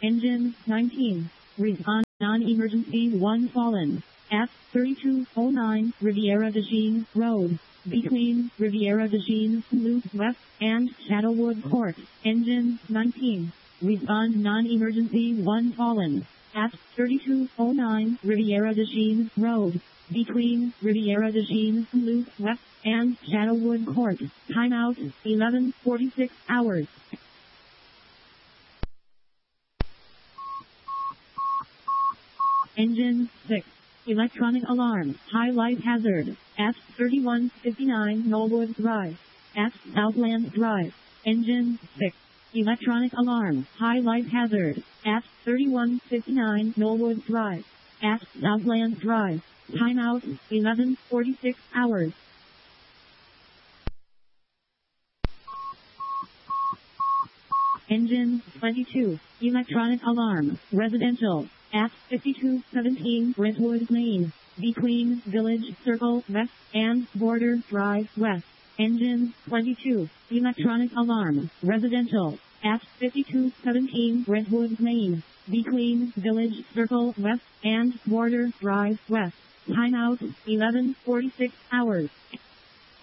Engine 19. Respond non-emergency 1 fallen. At 3209 Riviera de Jean Road. Between Riviera de Jean Loop West and Shadowwood Court. Engine 19. Respond non-emergency 1 fallen. At 3209 Riviera de Jean Road. Between Riviera de Jean Loop West and Shadowwood Court. Timeout 11:46 hours. Engine 6. Electronic alarm. High life hazard. At 3159 Knollwood Drive. At Southland Drive. Engine 6. Electronic alarm. High life hazard. At 3159 Knollwood Drive. At Southland Drive. Timeout 11:46 hours. Engine 22. Electronic alarm. Residential. At 5217 Brentwood Lane. Between Village Circle West and Border Drive West. Engine 22. Electronic alarm. Residential. At 5217 Brentwood Lane. Between Village Circle West and Border Drive West. Timeout 11:46 hours.